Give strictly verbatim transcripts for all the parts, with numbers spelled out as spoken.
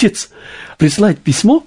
отец присылает письмо,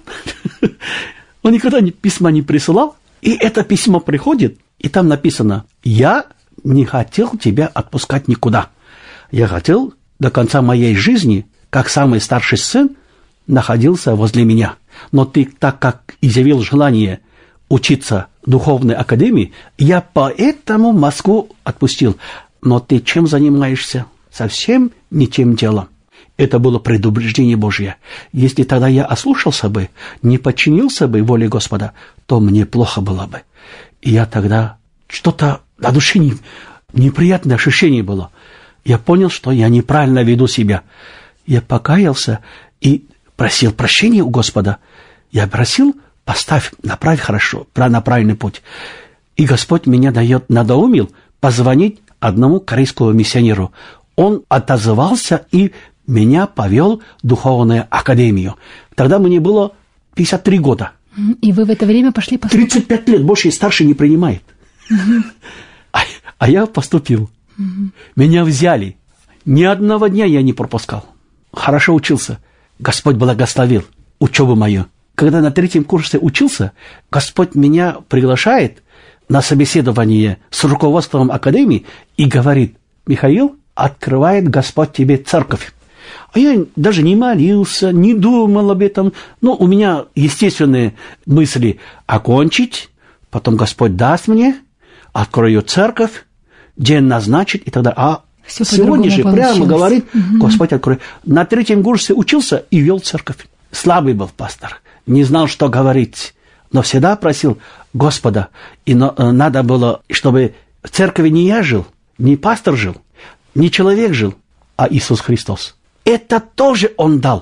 он никогда письма не присылал, и это письмо приходит, и там написано: «Я не хотел тебя отпускать никуда. Я хотел до конца моей жизни, как самый старший сын, находился возле меня. Но ты, так как изъявил желание учиться в духовной академии, я поэтому Москву отпустил. Но ты чем занимаешься? Совсем не тем делом». Это было предупреждение Божье. Если тогда я ослушался бы, не подчинился бы воле Господа, то мне плохо было бы. И я тогда что-то на душе не, неприятное ощущение было. Я понял, что я неправильно веду себя. Я покаялся и просил прощения у Господа. Я просил: поставь, направь хорошо, на правильный путь. И Господь меня дает, надоумил позвонить одному корейскому миссионеру. Он отозвался и меня повел в духовную академию. Тогда мне было пятьдесят три года. И вы в это время пошли поступать? тридцать пять лет, больше и старше не принимает. Uh-huh. А, а я поступил. Uh-huh. Меня взяли. Ни одного дня я не пропускал. Хорошо учился. Господь благословил учебу мою. Когда на третьем курсе учился, Господь меня приглашает на собеседование с руководством академии и говорит: «Михаил, открывает Господь тебе церковь». А я даже не молился, не думал об этом. Но у меня естественные мысли: окончить, потом Господь даст мне, открою церковь, день назначит и так далее. А Все сегодня же получилось. Прямо говорит: угу. Господь откроет. На третьем курсе учился и вел церковь. Слабый был пастор, не знал, что говорить, но всегда просил Господа. И но, надо было, чтобы в церкви не я жил, не пастор жил, не человек жил, а Иисус Христос. Это тоже Он дал.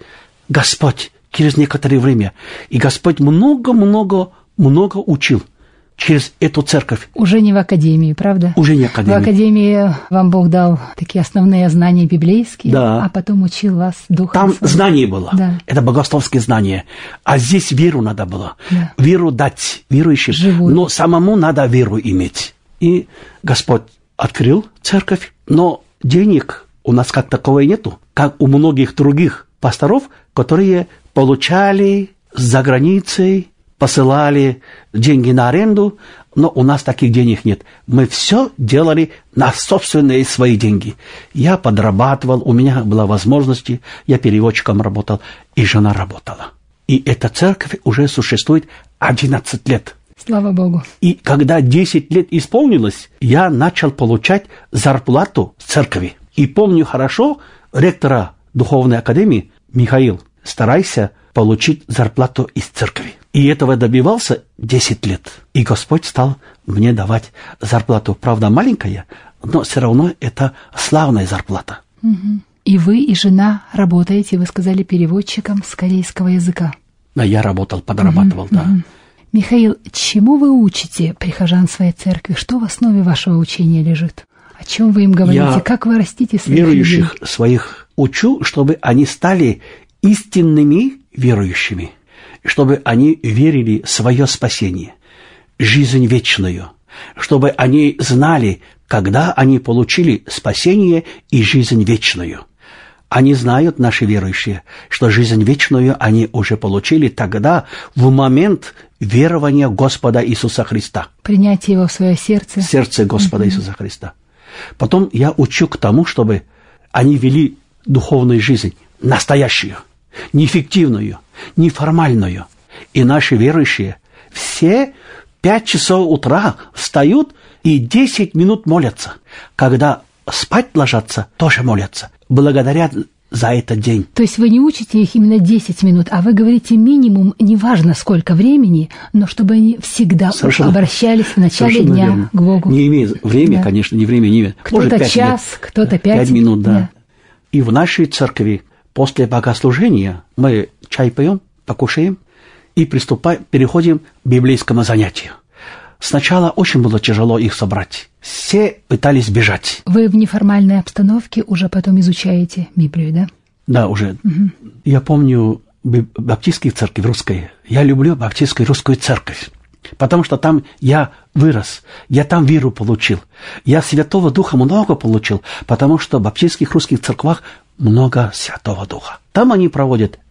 Господь через некоторое время. И Господь много-много-много учил через эту церковь. Уже не в академии, правда? Уже не в академии. В академии вам Бог дал такие основные знания библейские, да. А потом учил вас Духом Там Своим. знание было. Да. Это богословские знания. А здесь веру надо было. Да. Веру дать верующим. Живую. Но самому надо веру иметь. И Господь открыл церковь, но денег у нас как таковой нету, как у многих других пасторов, которые получали за границей, посылали деньги на аренду, но у нас таких денег нет. Мы все делали на собственные свои деньги. Я подрабатывал, у меня была возможность, я переводчиком работал, и жена работала. И эта церковь уже существует одиннадцать лет. Слава Богу. И когда десять лет исполнилось, я начал получать зарплату в церкви. И помню хорошо ректора Духовной академии: «Михаил, старайся получить зарплату из церкви». И этого добивался десять лет. И Господь стал мне давать зарплату. Правда, маленькая, но все равно это славная зарплата. Угу. И вы, и жена работаете, вы сказали, переводчиком с корейского языка. Да, я работал, подрабатывал, угу, да. Угу. Михаил, чему вы учите прихожан своей церкви? Что в основе вашего учения лежит? О чем вы им говорите? Я как вы растите своих верующих людей? своих учу, чтобы они стали истинными верующими, чтобы они верили в свое спасение, жизнь вечную, чтобы они знали, когда они получили спасение и жизнь вечную. Они знают, наши верующие, что жизнь вечную они уже получили тогда, в момент верования Господа Иисуса Христа. Принятие Его в свое сердце. Сердце Господа mm-hmm. Иисуса Христа. Потом я учу к тому, чтобы они вели духовную жизнь, настоящую, не фиктивную, не формальную. И наши верующие все пять часов утра встают и десять минут молятся. Когда спать ложатся, тоже молятся. Благодарят за этот день. То есть вы не учите их именно десять минут, а вы говорите минимум, неважно сколько времени, но чтобы они всегда совершенно, обращались в начале дня верно. К Богу. Не имеет времени, да. конечно, не время, не время. Кто-то час, минут, кто-то пять. Пять минут, да. да. И в нашей церкви после богослужения мы чай пьем, покушаем и приступаем, переходим к библейскому занятию. Сначала очень было тяжело их собрать. Все пытались бежать. Вы в неформальной обстановке уже потом изучаете Библию, да? Да, уже. Угу. Я помню баптистские церкви русские. Я люблю баптистскую русскую церковь. Потому что там я вырос, я там веру получил. Я Святого Духа много получил, потому что в баптистских русских церквах много Святого Духа. Там они проводят